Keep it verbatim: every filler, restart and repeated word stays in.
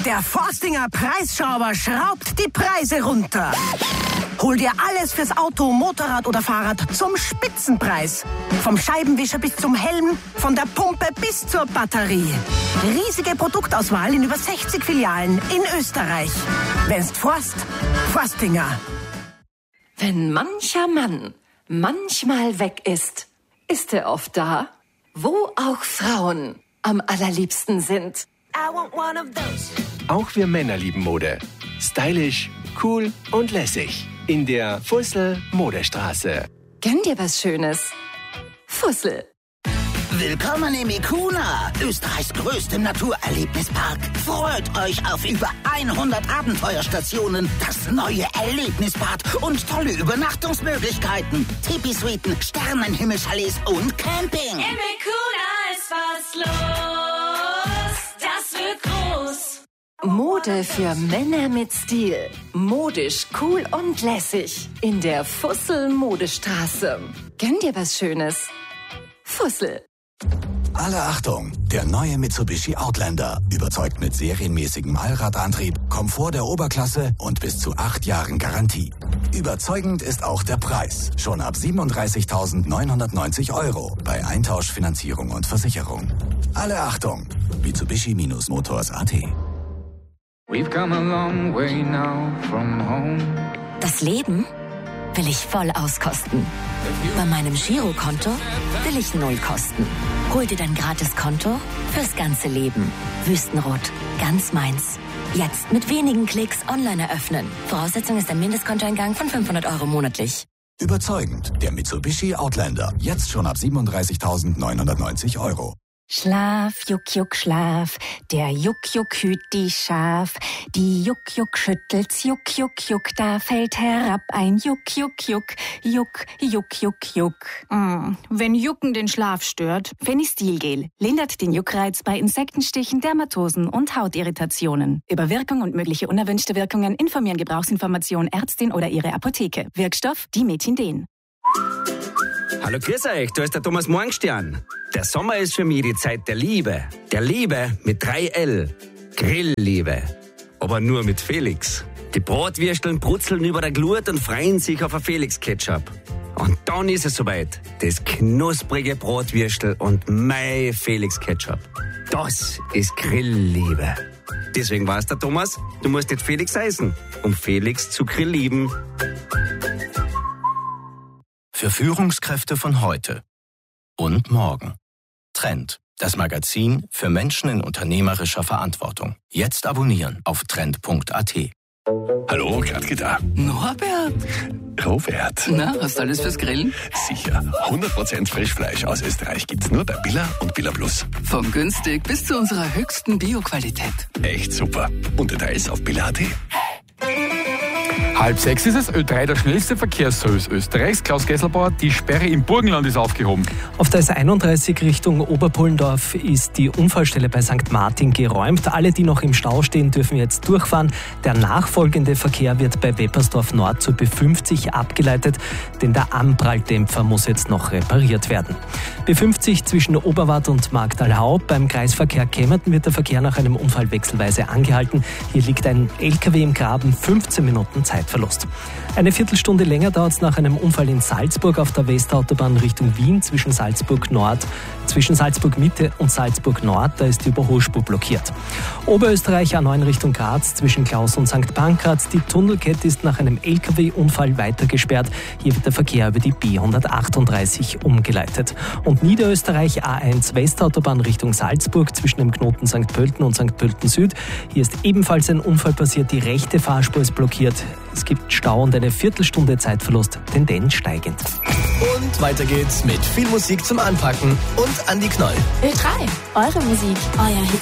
Der Forstinger Preisschrauber schraubt die Preise runter. Hol dir alles fürs Auto, Motorrad oder Fahrrad zum Spitzenpreis. Vom Scheibenwischer bis zum Helm, von der Pumpe bis zur Batterie. Riesige Produktauswahl in über sechzig Filialen in Österreich. Wenn's Forst, Forstinger. Wenn mancher Mann manchmal weg ist, ist er oft da, wo auch Frauen am allerliebsten sind. Auch wir Männer lieben Mode. Stylisch, cool und lässig. In der Fussel Modestraße. Gönn dir was Schönes. Fussel. Willkommen im Ikuna, Österreichs größtem Naturerlebnispark. Freut euch auf über hundert Abenteuerstationen, das neue Erlebnisbad und tolle Übernachtungsmöglichkeiten. Tipi-Suiten, Sternenhimmelchalets und Camping. Im Ikuna ist was los, das wird groß. Mode für Männer mit Stil. Modisch, cool und lässig. In der Fussel Modestraße. Gönn dir was Schönes. Fussel. Alle Achtung! Der neue Mitsubishi Outlander überzeugt mit serienmäßigem Allradantrieb, Komfort der Oberklasse und bis zu acht Jahren Garantie. Überzeugend ist auch der Preis. Schon ab siebenunddreißigtausendneunhundertneunzig Euro bei Eintausch, Finanzierung und Versicherung. Alle Achtung! Mitsubishi-Motors Punkt a t. We've come a long way now from home. Das Leben will ich voll auskosten. Bei meinem Girokonto will ich null kosten. Hol dir dein Gratiskonto fürs ganze Leben. Wüstenrot, ganz meins. Jetzt mit wenigen Klicks online eröffnen. Voraussetzung ist ein Mindestkontoeingang von fünfhundert Euro monatlich. Überzeugend, der Mitsubishi Outlander. Jetzt schon ab siebenunddreißigtausendneunhundertneunzig Euro. Schlaf, Juck, Juck, Schlaf. Der Juck, Juck hüt die Schaf. Die Juck, Juck schüttelt's, Juck, Juck, Juck. Da fällt herab ein Juck, Juck, Juck. Juck, Juck, Juck, Juck. Mm, wenn Jucken den Schlaf stört, Fenistilgel lindert den Juckreiz bei Insektenstichen, Dermatosen und Hautirritationen. Über Wirkung und mögliche unerwünschte Wirkungen informieren Gebrauchsinformation Ärztin oder ihre Apotheke. Wirkstoff Dimetindin. Hallo, grüß euch, da ist der Thomas Morgenstern. Der Sommer ist für mich die Zeit der Liebe. Der Liebe mit drei L. Grillliebe. Aber nur mit Felix. Die Bratwürsteln brutzeln über der Glut und freuen sich auf ein Felix-Ketchup. Und dann ist es soweit. Das knusprige Bratwürstel und mein Felix-Ketchup. Das ist Grillliebe. Deswegen weiß der Thomas, du musst nicht Felix heißen, um Felix zu grilllieben. Für Führungskräfte von heute und morgen. Trend, das Magazin für Menschen in unternehmerischer Verantwortung. Jetzt abonnieren auf trend punkt a t. Hallo, Gradke da. Norbert. Robert. Na, hast du alles fürs Grillen? Sicher. hundert Prozent Frischfleisch aus Österreich gibt's nur bei Billa und Billa Plus. Vom günstig bis zu unserer höchsten Bio-Qualität. Echt super. Und Details auf billa punkt a t. Halb sechs ist es, Ö drei, der schnellste Verkehrsservice Österreichs. Klaus Gesselbauer, die Sperre im Burgenland ist aufgehoben. Auf der S einunddreißig Richtung Oberpullendorf ist die Unfallstelle bei Sankt Martin geräumt. Alle, die noch im Stau stehen, dürfen jetzt durchfahren. Der nachfolgende Verkehr wird bei Weppersdorf Nord zur B fünfzig abgeleitet, denn der Anpralldämpfer muss jetzt noch repariert werden. B fünfzig zwischen Oberwart und Magdalhau. Beim Kreisverkehr Kemmerten wird der Verkehr nach einem Unfall wechselweise angehalten. Hier liegt ein L K W im Graben, fünfzehn Minuten Zeitverlust. Eine Viertelstunde länger dauert es nach einem Unfall in Salzburg auf der Westautobahn Richtung Wien zwischen Salzburg Nord, zwischen Salzburg Mitte und Salzburg Nord. Da ist die Überholspur blockiert. Oberösterreich A neun Richtung Graz zwischen Klaus und Sankt Pankraz. Die Tunnelkette ist nach einem L K W-Unfall weiter gesperrt. Hier wird der Verkehr über die B hundertachtunddreißig umgeleitet. Und Niederösterreich A eins Westautobahn Richtung Salzburg zwischen dem Knoten Sankt Pölten und Sankt Pölten Süd. Hier ist ebenfalls ein Unfall passiert. Die rechte Fahrspur ist blockiert. Es gibt Stau und eine Viertelstunde Zeitverlust, Tendenz steigend. Und weiter geht's mit viel Musik zum Anpacken und Andi Knoll. Ö drei, eure Musik, euer Hit